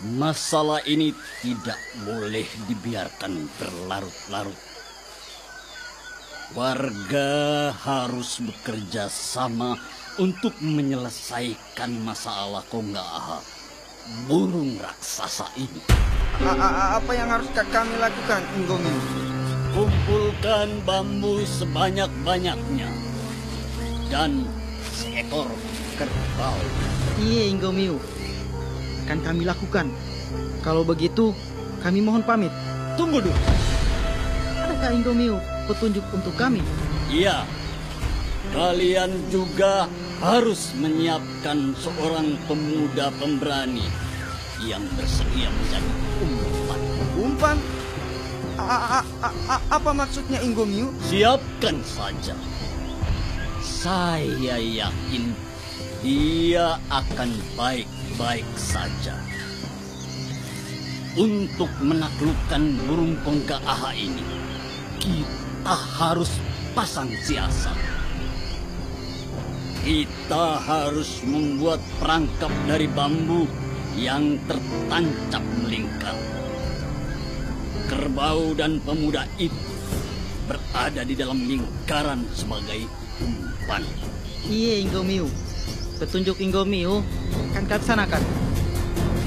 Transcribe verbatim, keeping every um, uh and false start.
Masalah ini tidak boleh dibiarkan berlarut-larut. Warga harus bekerja sama untuk menyelesaikan masalah Konggaha, burung raksasa ini. A -a Apa yang harus kami lakukan, Inggomi? Kumpulkan bambu sebanyak-banyaknya dan seekor kerbau. Iya, Inggomiu. Akan kami lakukan. Kalau begitu, kami mohon pamit. Tunggu dulu. Adakah Inggomiu petunjuk untuk kami? Iya. Kalian juga harus menyiapkan seorang pemuda pemberani yang bersedia menjadi umpan. Umpan? A -a -a -a Apa maksudnya, Inggomiu? Siapkan saja. Saya yakin dia akan baik-baik saja. Untuk menaklukkan burung Konggaha ini, kita harus pasang siasat. Kita harus membuat perangkap dari bambu yang tertancap melingkar. Kerbau dan pemuda itu berada di dalam lingkaran sebagai umpan. Iya, Inggomiu. Petunjuk Inggomiu akan kami laksanakan.